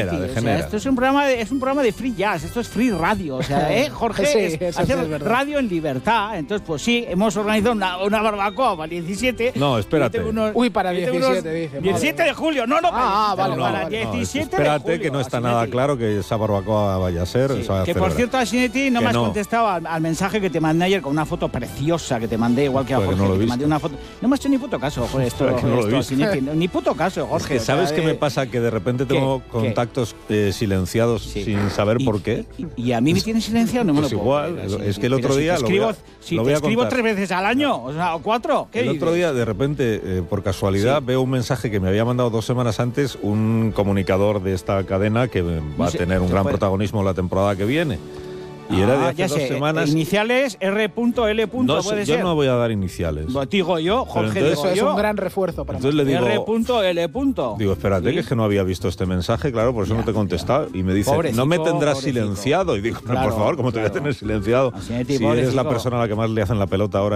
Asinetti. degenera. O sea, esto es un programa de free jazz, esto es free radio. O sea, Jorge, Sí, es eso hacer sí es verdad. radio en libertad. Entonces, pues sí, hemos organizado una barbacoa para el 17. No, espérate. Uy, para 17, dice. 17 de julio, no, vale, para vale. 17 espérate, de julio. que no está Asinetti. nada claro que esa barbacoa vaya a ser. Sí, se va a que por celebrar. cierto, Asinetti no Que me has no. contestado al mensaje que te mandé ayer con una foto preciosa que te mandé, igual que a Pues que Jorge, no lo que te viste. mandé una foto. No me has hecho ni puto caso, Jorge, esto, Pues que no lo viste. Asinetti. Ni puto caso, Jorge. Es que, ¿sabes o sea, qué me pasa? Que de repente tengo ¿qué? contactos silenciados Sí. sin saber Y- por qué. Y a mí me tiene silenciado, no me Pues lo puedo igual, creer, es que el otro Pero día si lo te voy a- escribo, si lo te voy a escribo contar. 3 veces al año, o sea, o 4, ¿qué El otro dices? día, de repente, por casualidad, veo un mensaje que me había mandado 2 semanas antes un comunicador de esta cadena que va No a sé, tener un se gran puede. protagonismo la temporada que viene. Y era de hace ya 2 sé, semanas. Iniciales R.L. No, puede yo ser. no voy a dar iniciales. Pues digo yo, Jorge, entonces- Eso es un gran refuerzo para Entonces le digo, R.L. digo, espérate, Sí. que es que no había visto este mensaje, claro, por eso no te he contestado. Y me dice, Pobrecico, no me tendrás pobrecico. silenciado. Y digo, pero Claro, por favor, ¿cómo te voy a claro. tener silenciado? Asinetti, Si eres la pobrecico. persona a la que más le hacen la pelota ahora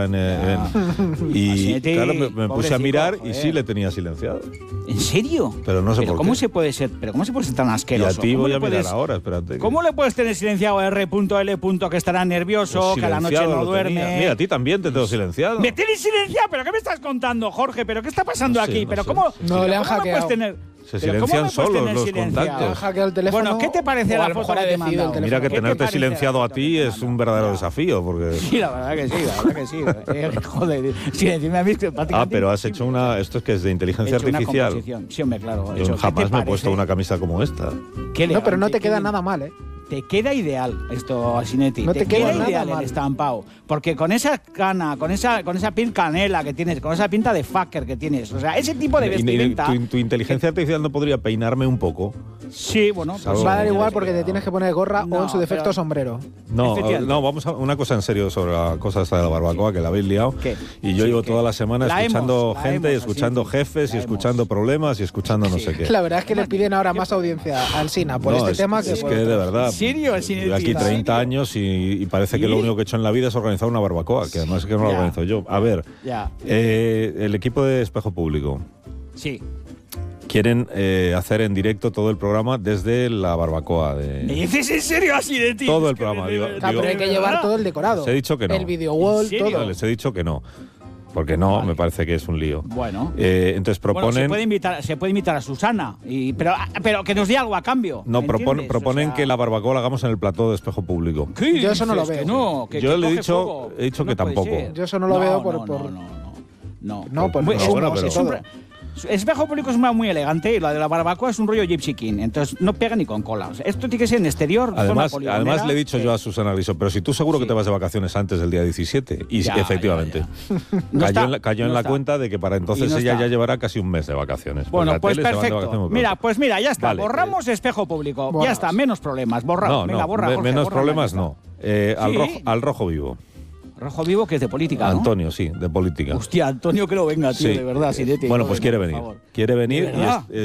Y Asinetti, claro, me puse a pobrecito, mirar y joder. sí le tenía silenciado. ¿En serio? Pero no sé por ¿cómo qué. se puede ser? ¿Pero cómo se puede ser tan Y a asqueroso? ti ¿Cómo voy le a mirar puedes- ahora, espérate. ¿Cómo le puedes tener silenciado a R.L. que estará nervioso, Pues que a la noche silenciado no lo duerme? tenía. Mira, a ti también te tengo silenciado. ¿Me tienes silenciado? ¿Pero qué me estás contando, Jorge? ¿Pero qué está pasando No sé, aquí? no ¿Pero sé. cómo, No, pero le han cómo me hackeado. puedes tener? Se ¿Pero cómo silencian me puedes solos tener los silenciado? contactos. Han hackeado el teléfono. Bueno, ¿qué te parece o la a lo foto mejor ha que te he decidido el mandado? Mira que ¿Qué te tenerte parece silenciado la a foto ti que te he es un mandado? verdadero Ya. desafío, porque... Sí, la verdad que sí, la verdad que sí. Joder, sí, decirme a mí que prácticamente pero has hecho una... Esto es que es de he inteligencia hecho una artificial. composición. Sí, hombre, claro. he Yo hecho. ¿Qué jamás te me he parece? puesto una camisa como esta. Qué No, pero no elegante, te queda qué- nada mal, ¿eh? Te queda ideal esto, Asinetti. No te queda nada ideal mal. el estampado. Porque con esa cana, con esa piel canela que tienes, con esa pinta de fucker que tienes, o sea, ese tipo de Y vestimenta. tu inteligencia artificial no podría peinarme un poco. Sí, bueno, pues Salvo- Va a dar sí, igual sí, porque te sí. tienes que poner gorra No, o en su defecto pero- sombrero. No, Efectivamente. no, vamos a una cosa en serio sobre la cosa esta de la barbacoa, que la habéis liado. ¿Qué? Y yo Sí, llevo ¿qué? toda la semana La escuchando hemos, gente, así, escuchando sí. jefes, y La escuchando hemos. problemas, y escuchando no sé qué. La verdad es que le piden ahora más audiencia al SINA por No, este es, tema es por que de otros. verdad. ¿En serio, Asinetti? Llevo aquí ¿En 30 serio? años y parece que ¿Sí? lo único que he hecho en la vida es organizar una barbacoa, que además es que no la Ya. organizo yo. A ver, Ya. el equipo de Espejo Público Sí. quieren hacer en directo todo el programa desde la barbacoa. ¿Me De... dices en serio, Asinetti? Todo el Es que programa, digo- Claro, pero hay que llevar todo el decorado. Les he dicho que no. El video wall, ¿En serio? todo. Les he dicho que no. Porque no, Vale. me parece que es un lío. Bueno. Entonces Bueno, proponen... se puede invitar a Susana, pero que nos dé algo a cambio. No, ¿me proponen entiendes? O sea, que la barbacoa la hagamos en el plató de Espejo Público. ¿qué Yo eso no lo dices? veo. Que no, que, Yo que le he coge dicho- fuego. he dicho que puede tampoco. ser. Yo eso no lo veo no, por- No, pues Muy- no, es- bueno, es pero- un pro- Espejo Público es muy elegante y la de la barbacoa es un rollo Gypsy King, entonces no pega ni con cola. O sea, esto tiene que ser en exterior. Además, zona poligonera. además le he dicho yo a Susana Griso, pero si tú seguro que te vas de vacaciones antes del día 17. Y Ya, efectivamente, No cayó está, en la, cayó en no la está. cuenta de que para entonces Y no ella está. ya llevará casi un mes de vacaciones. Bueno, Porque pues la tele se va de perfecto. vacaciones muy Mira, pronto. pues mira, ya está. Vale, Borramos Espejo Público. Borras. Ya está, menos problemas. Borra. No, Venga, no, borra, Jorge, menos borra, problemas ya está. no. Sí. Al rojo vivo. Rojo Vivo, que es de política, ¿no? Antonio, sí, de política. Hostia, Antonio, que no venga, tío, Sí. de verdad, Asinetti. Bueno, no pues venga, quiere por venir. favor. Quiere venir ¿De verdad? y